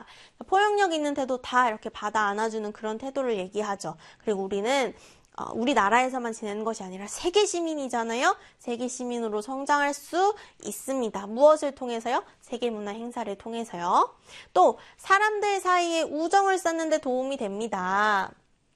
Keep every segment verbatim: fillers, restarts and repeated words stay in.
된다. 포용력 있는 태도 다 이렇게 받아 안아주는 그런 태도를 얘기하죠. 그리고 우리는 어, 우리나라에서만 지내는 것이 아니라 세계 시민이잖아요. 세계 시민으로 성장할 수 있습니다. 무엇을 통해서요? 세계문화 행사를 통해서요. 또 사람들 사이에 우정을 쌓는 데 도움이 됩니다.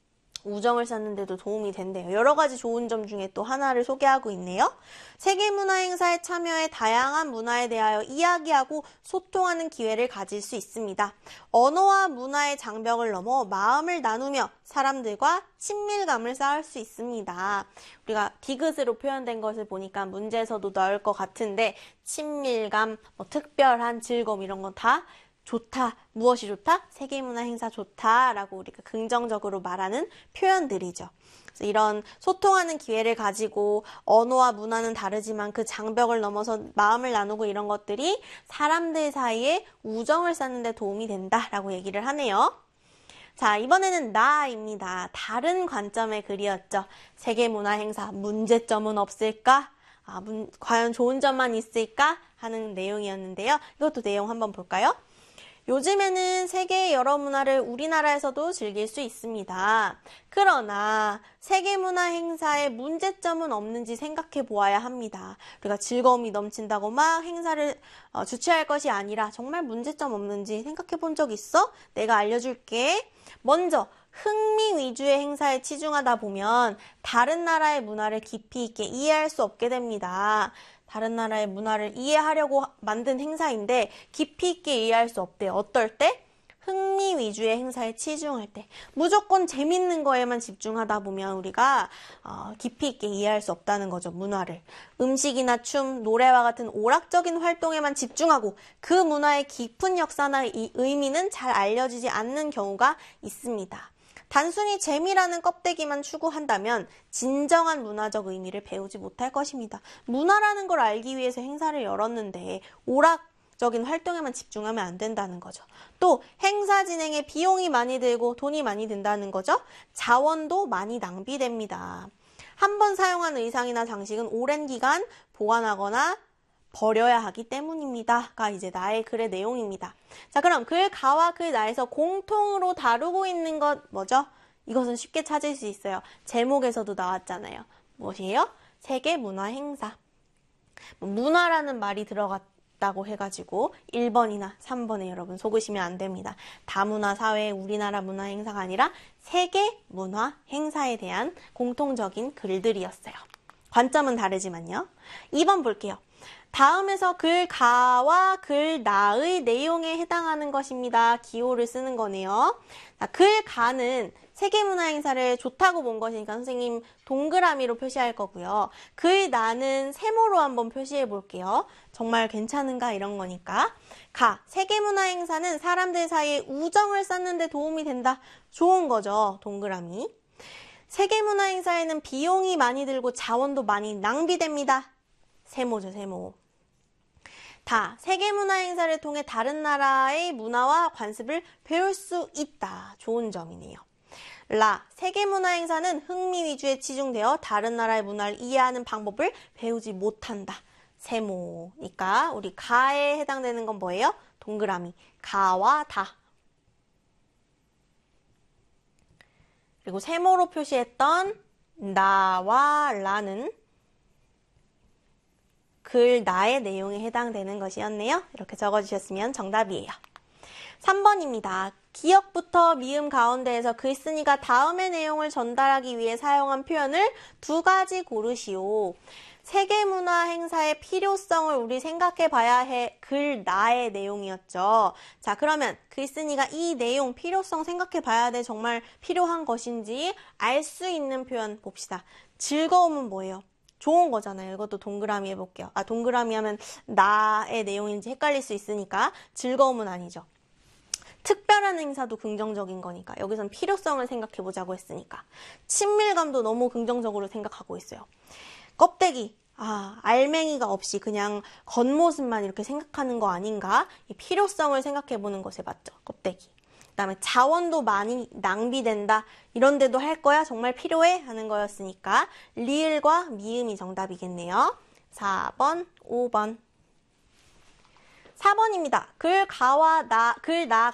우정을 쌓는 데도 도움이 된대요. 여러 가지 좋은 점 중에 또 하나를 소개하고 있네요. 세계문화 행사에 참여해 다양한 문화에 대하여 이야기하고 소통하는 기회를 가질 수 있습니다. 언어와 문화의 장벽을 넘어 마음을 나누며 사람들과 친밀감을 쌓을 수 있습니다. 우리가 디귿으로 표현된 것을 보니까 문제에서도 나올 것 같은데 친밀감, 뭐 특별한 즐거움 이런 건 다 좋다. 무엇이 좋다? 세계문화 행사 좋다라고 우리가 긍정적으로 말하는 표현들이죠. 그래서 이런 소통하는 기회를 가지고 언어와 문화는 다르지만 그 장벽을 넘어서 마음을 나누고 이런 것들이 사람들 사이에 우정을 쌓는 데 도움이 된다라고 얘기를 하네요. 자, 이번에는 나입니다. 다른 관점의 글이었죠. 세계문화 행사 문제점은 없을까? 아, 문, 과연 좋은 점만 있을까? 하는 내용이었는데요. 이것도 내용 한번 볼까요? 요즘에는 세계의 여러 문화를 우리나라에서도 즐길 수 있습니다. 그러나 세계문화 행사에 문제점은 없는지 생각해 보아야 합니다. 우리가 즐거움이 넘친다고 막 행사를 어, 주최할 것이 아니라 정말 문제점 없는지 생각해 본 적 있어? 내가 알려줄게. 먼저 흥미 위주의 행사에 치중하다 보면 다른 나라의 문화를 깊이 있게 이해할 수 없게 됩니다. 다른 나라의 문화를 이해하려고 만든 행사인데 깊이 있게 이해할 수 없대요. 어떨 때? 흥미 위주의 행사에 치중할 때. 무조건 재밌는 거에만 집중하다 보면 우리가 어, 깊이 있게 이해할 수 없다는 거죠. 문화를. 음식이나 춤, 노래와 같은 오락적인 활동에만 집중하고 그 문화의 깊은 역사나 이 의미는 잘 알려지지 않는 경우가 있습니다. 단순히 재미라는 껍데기만 추구한다면 진정한 문화적 의미를 배우지 못할 것입니다. 문화라는 걸 알기 위해서 행사를 열었는데 오락적인 활동에만 집중하면 안 된다는 거죠. 또 행사 진행에 비용이 많이 들고 돈이 많이 든다는 거죠. 자원도 많이 낭비됩니다. 한 번 사용한 의상이나 장식은 오랜 기간 보관하거나 버려야 하기 때문입니다.가 이제 나의 글의 내용입니다. 자, 그럼 글 가와 글 나에서 공통으로 다루고 있는 것 뭐죠? 이것은 쉽게 찾을 수 있어요. 제목에서도 나왔잖아요. 무엇이에요? 세계 문화 행사. 문화라는 말이 들어갔다고 해가지고 일 번이나 삼 번에 여러분 속으시면 안 됩니다. 다문화 사회 우리나라 문화 행사가 아니라 세계 문화 행사에 대한 공통적인 글들이었어요. 관점은 다르지만요. 이 번 볼게요. 다음에서 글 가와 글 나의 내용에 해당하는 것입니다. 기호를 쓰는 거네요. 자, 글 가는 세계문화 행사를 좋다고 본 것이니까 선생님 동그라미로 표시할 거고요. 글 나는 세모로 한번 표시해 볼게요. 정말 괜찮은가 이런 거니까. 가, 세계문화 행사는 사람들 사이에 우정을 쌓는 데 도움이 된다. 좋은 거죠. 동그라미. 세계문화 행사에는 비용이 많이 들고 자원도 많이 낭비됩니다. 세모죠, 세모. 다, 세계문화 행사를 통해 다른 나라의 문화와 관습을 배울 수 있다. 좋은 점이네요. 라, 세계문화 행사는 흥미 위주에 치중되어 다른 나라의 문화를 이해하는 방법을 배우지 못한다. 세모니까 우리 가에 해당되는 건 뭐예요? 동그라미. 가와 다. 그리고 세모로 표시했던 나와 라는 글 나의 내용에 해당되는 것이었네요. 이렇게 적어주셨으면 정답이에요. 삼 번입니다. 기역부터 미음 가운데에서 글쓴이가 다음의 내용을 전달하기 위해 사용한 표현을 두 가지 고르시오. 세계문화 행사의 필요성을 우리 생각해 봐야 해. 글 나의 내용이었죠. 자, 그러면 글쓴이가 이 내용 필요성 생각해 봐야 돼. 정말 필요한 것인지 알 수 있는 표현 봅시다. 즐거움은 뭐예요? 좋은 거잖아요. 이것도 동그라미 해볼게요. 아, 동그라미 하면 나의 내용인지 헷갈릴 수 있으니까 즐거움은 아니죠. 특별한 행사도 긍정적인 거니까 여기선 필요성을 생각해 보자고 했으니까. 친밀감도 너무 긍정적으로 생각하고 있어요. 껍데기, 아, 알맹이가 없이 그냥 겉모습만 이렇게 생각하는 거 아닌가? 이 필요성을 생각해 보는 것에 맞죠. 껍데기. 그 다음에 자원도 많이 낭비된다. 이런 데도 할 거야? 정말 필요해? 하는 거였으니까 리을과 미음이 정답이겠네요. 사 번, 오 번. 사 번입니다. 글 가와 나, 글 나